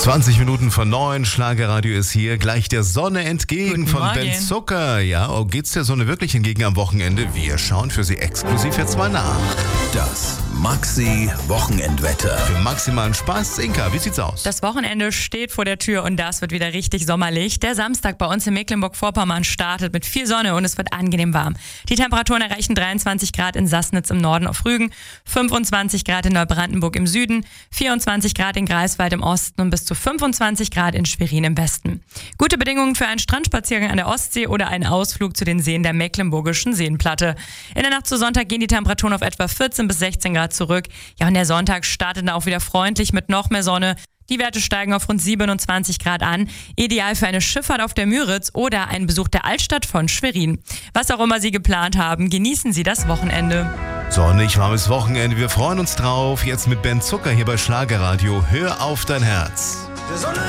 20 Minuten von 9, Schlagerradio ist hier, gleich der Sonne entgegen. Guten von Morgen. Ben Zucker. Ja, geht's der Sonne wirklich entgegen am Wochenende? Wir schauen für Sie exklusiv jetzt mal nach. Das Maxi-Wochenendwetter. Für maximalen Spaß, Inka, wie sieht's aus? Das Wochenende steht vor der Tür und das wird wieder richtig sommerlich. Der Samstag bei uns in Mecklenburg-Vorpommern startet mit viel Sonne und es wird angenehm warm. Die Temperaturen erreichen 23 Grad in Sassnitz im Norden auf Rügen, 25 Grad in Neubrandenburg im Süden, 24 Grad in Greifswald im Osten und bis zu 25 Grad in Schwerin im Westen. Gute Bedingungen für einen Strandspaziergang an der Ostsee oder einen Ausflug zu den Seen der Mecklenburgischen Seenplatte. In der Nacht zu Sonntag gehen die Temperaturen auf etwa 14 bis 16 Grad zurück. Ja, und der Sonntag startet dann auch wieder freundlich mit noch mehr Sonne. Die Werte steigen auf rund 27 Grad an. Ideal für eine Schifffahrt auf der Müritz oder einen Besuch der Altstadt von Schwerin. Was auch immer Sie geplant haben, genießen Sie das Wochenende. Sonnig warmes Wochenende, wir freuen uns drauf. Jetzt mit Ben Zucker hier bei Schlagerradio. Hör auf dein Herz.